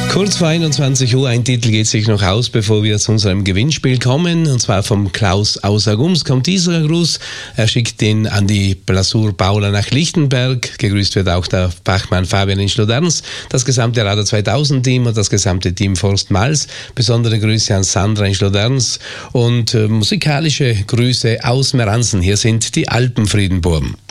Kurz vor 21 Uhr, ein Titel geht sich noch aus, bevor wir zu unserem Gewinnspiel kommen, und zwar vom Klaus aus Agums kommt dieser Gruß. Er schickt den an die Blasur Paula nach Lichtenberg. Gegrüßt wird auch der Fachmann Fabian in Schloderns, das gesamte Radar 2000 Team und das gesamte Team Forst Mals. Besondere Grüße an Sandra in Schloderns und musikalische Grüße aus Meransen. Hier sind die Alpenfriedenburm.